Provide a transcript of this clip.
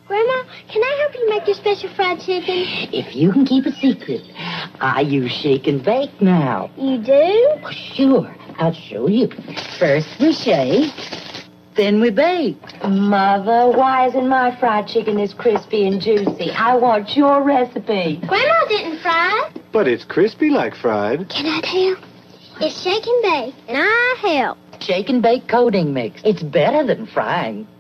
Grandma, can I help you make your special fried chicken? If you can keep a secret, I use shake and bake now. You do? Oh, sure. I'll show you. First we shake, then we bake. Mother, why isn't my fried chicken as crispy and juicy? I want your recipe. Grandma didn't fry it. But it's crispy like fried. Can I help? It's shake and bake, and I help. Shake and bake coating mix. It's better than frying.